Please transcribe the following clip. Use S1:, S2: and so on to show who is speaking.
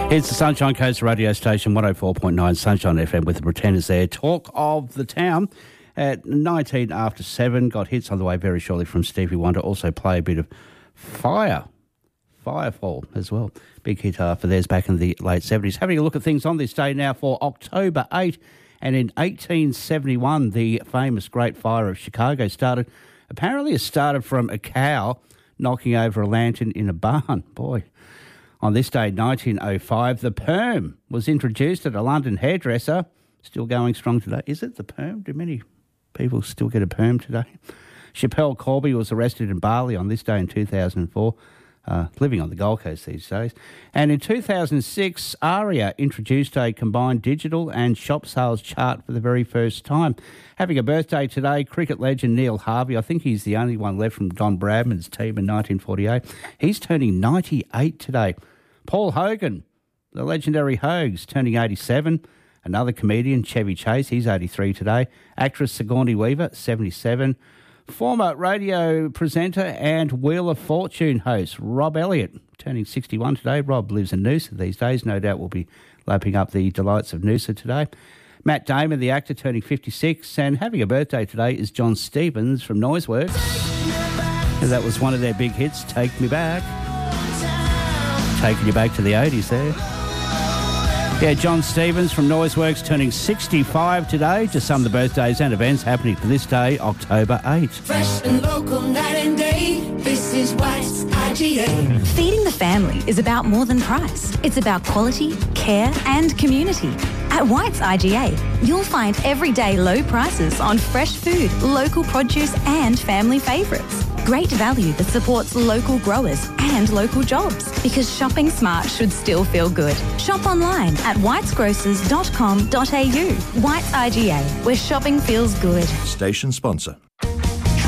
S1: It's the Sunshine Coast radio station, 104.9 Sunshine FM with the Pretenders there. Talk of the town at 19 after 7. Got hits on the way very shortly from Stevie Wonder. Also play a bit of Firefall as well. Big hit for theirs back in the late 70s. Having a look at things on this day now for October 8. And in 1871, the famous Great Fire of Chicago started. Apparently it started from a cow knocking over a lantern in a barn. Boy. On this day, 1905, the perm was introduced at a London hairdresser. Still going strong today. Is it the perm? Do many people still get a perm today? Chappelle Corby was arrested in Bali on this day in 2004, living on the Gold Coast these days. And in 2006, ARIA introduced a combined digital and shop sales chart for the very first time. Having a birthday today, cricket legend Neil Harvey. I think he's the only one left from Don Bradman's team in 1948. He's turning 98 today. Paul Hogan, the legendary Hogs, turning 87. Another comedian, Chevy Chase, he's 83 today. Actress Sigourney Weaver, 77. Former radio presenter and Wheel of Fortune host Rob Elliott, turning 61 today. Rob lives in Noosa these days. No doubt will be lapping up the delights of Noosa today. Matt Damon, the actor, turning 56. And having a birthday today is John Stevens from Noiseworks. And that was one of their big hits, Take Me Back. Taking you back to the 80s there. Yeah, John Stevens from Noiseworks turning 65 today. Just some of the birthdays and events happening for this day, October 8.
S2: Fresh and local, night and day. This is White's IGA.
S3: Feeding the family is about more than price. It's about quality, care and community. At White's IGA, you'll find everyday low prices on fresh food, local produce and family favourites. Great value that supports local growers and local jobs, because shopping smart should still feel good. Shop online at whitesgrocers.com.au. White's IGA, where shopping feels good.
S4: Station sponsor.